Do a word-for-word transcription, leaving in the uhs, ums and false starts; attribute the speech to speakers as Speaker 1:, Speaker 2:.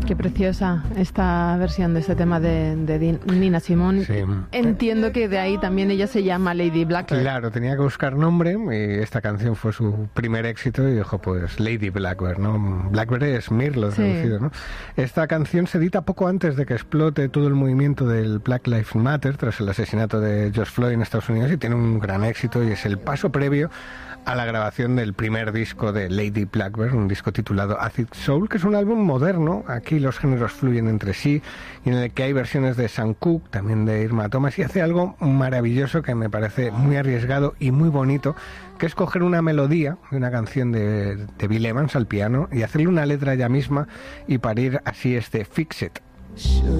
Speaker 1: Qué preciosa esta versión de este tema de, de Nina Simone.
Speaker 2: Sí.
Speaker 1: Entiendo que de ahí también ella se llama Lady Blackbird.
Speaker 2: Claro, tenía que buscar nombre y esta canción fue su primer éxito y dijo, pues, Lady Blackbird, ¿no? Blackbird es mirlo traducido, sí. ¿no? Esta canción se edita poco antes de que explote todo el movimiento del Black Lives Matter tras el asesinato de George Floyd en Estados Unidos y tiene un gran éxito y es el paso previo a la grabación del primer disco de Lady Blackbird, un disco titulado Acid Soul, que es un álbum moderno. Aquí los géneros fluyen entre sí y en el que hay versiones de Sam Cooke, también de Irma Thomas, y hace algo maravilloso que me parece muy arriesgado y muy bonito, que es coger una melodía de una canción de, de Bill Evans al piano y hacerle una letra ella misma y parir así este Fix It.